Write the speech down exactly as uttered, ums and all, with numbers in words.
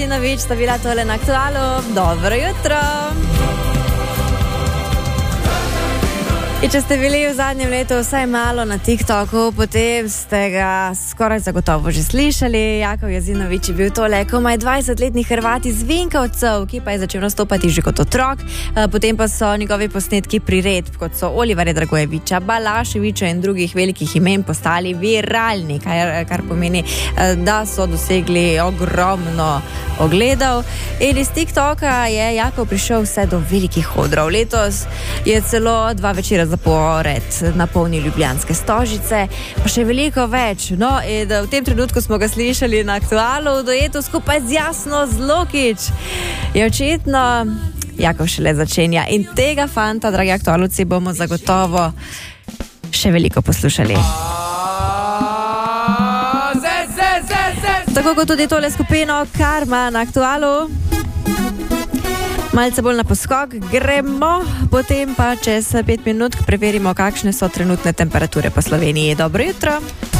Novič sta bila tole na Aktualu. Dobro jutro. In če ste bili v zadnjem letu vsaj malo na TikToku, potem ste ga skoraj zagotovo že slišali. Jakov Jazinović je bil tole komaj dvajsetletni Hrvat iz Vinkovcev, ki pa je začel nastopati že kot otrok. Potem pa so njegovi posnetki priredb, kot so Oliverja Dragojevića, Balaševića in drugih velikih imen postali viralni, kar, kar pomeni, da so dosegli ogromno ogledov. In iz TikToka je Jakov prišel vse do velikih odrov. Letos je celo dva večera zapored napolnil ljubljanske stožice, pa še veliko več. No, in v tem trenutku smo ga slišali na Aktualu v duetu skupaj z Jasno Zlokić. Je očitno Jakov šele začenja in tega fanta, dragi aktualovci, bomo zagotovo še veliko poslušali. Tako kot tudi tole skupino Karma na Aktualu. Malce bolj na poskok gremo, potem pa čez pet minut preverimo, kakšne so trenutne temperature po Sloveniji. Dobro jutro.